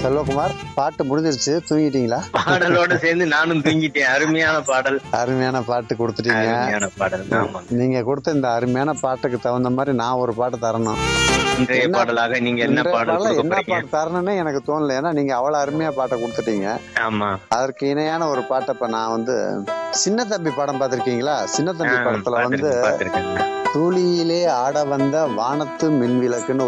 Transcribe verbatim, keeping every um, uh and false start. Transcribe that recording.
செல்வகுமார், பாட்டு முடிஞ்சிருச்சு, தூங்கிட்டீங்களா? பாடலோட சேர்ந்து நானும் தூங்கிட்டேன். அருமையான பாடல், அருமையான பாட்டு கொடுத்துட்டீங்க. அருமையான பாடல். ஆமா, நீங்க கொடுத்த இந்த அருமையான பாட்டுக்கு தகுந்த மாதிரி நான் ஒரு பாட்டு தரணும். இன்றைய என்ன பாடலாக நீங்க என்ன இன்றைய பாடல் பாடல கொடுக்க என்ன போறீங்க? பாட்டு தரணும்னு எனக்கு தோணல. ஏன்னா நீங்க அவ்வளவு அருமையா பாட்டை கொடுத்துட்டீங்க. ஆமா, அதற்கு இணையான ஒரு பாட்டை இப்ப நான் வந்து, சின்ன தம்பி படம் பார்த்திருக்கீங்களா? சின்ன தம்பி படத்துல வந்து பாத்திருக்கேன் பாத்திருக்கேன். தூளியிலே ஆட வந்த வானத்து மின் விளக்குன்னு